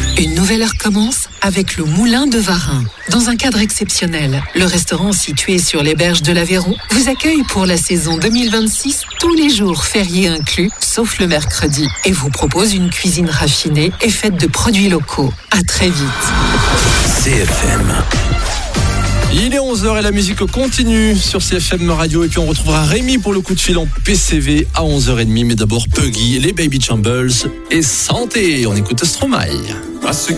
Une nouvelle heure commence avec le Moulin de Varin. Dans un cadre exceptionnel, le restaurant situé sur les berges de l'Aveyron vous accueille pour la saison 2026, tous les jours fériés inclus, sauf le mercredi, et vous propose une cuisine raffinée et faite de produits locaux. À très vite. CFM. Il est 11h et la musique continue sur CFM Radio. Et puis on retrouvera Rémi pour le coup de fil en PCV à 11h30. Mais d'abord Puggy, les Baby Chambles et Santé. On écoute Stromae.